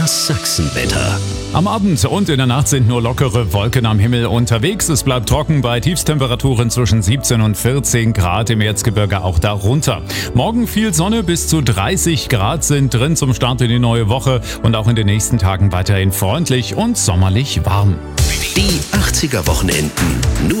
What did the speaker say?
Das Sachsenwetter. Am Abend und in der Nacht sind nur lockere Wolken am Himmel unterwegs. Es bleibt trocken bei Tiefstemperaturen zwischen 17 und 14 Grad, im Erzgebirge auch darunter. Morgen viel Sonne, bis zu 30 Grad sind drin zum Start in die neue Woche und auch in den nächsten Tagen weiterhin freundlich und sommerlich warm. Die 80er Wochenenden. Nur